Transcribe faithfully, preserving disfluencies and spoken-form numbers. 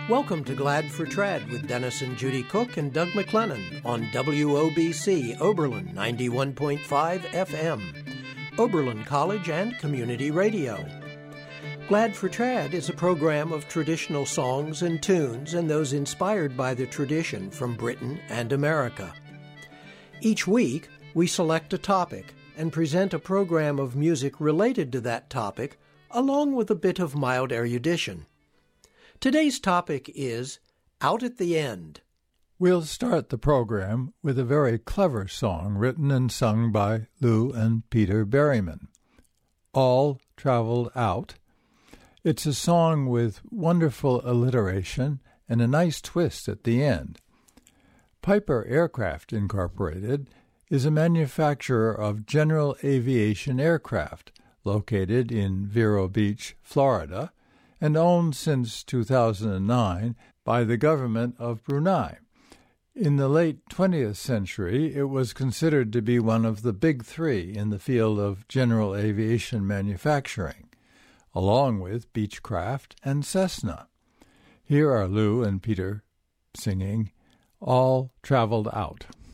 Welcome to Glad for Trad with Dennis and Judy Cook and Doug McLennan on W O B C Oberlin ninety-one point five F M, Oberlin College and Community Radio. Glad for Trad is a program of traditional songs and tunes and those inspired by the tradition from Britain and America. Each week, we select a topic and present a program of music related to that topic, along with a bit of mild erudition. Today's topic is Out at the End. We'll start the program with a very clever song written and sung by Lou and Peter Berryman. All Traveled Out. It's a song with wonderful alliteration and a nice twist at the end. Piper Aircraft Incorporated is a manufacturer of general aviation aircraft located in Vero Beach, Florida, and owned since two thousand nine by the government of Brunei. In the late twentieth century, it was considered to be one of the big three in the field of general aviation manufacturing, along with Beechcraft and Cessna. Here are Lou and Peter singing All Traveled Out.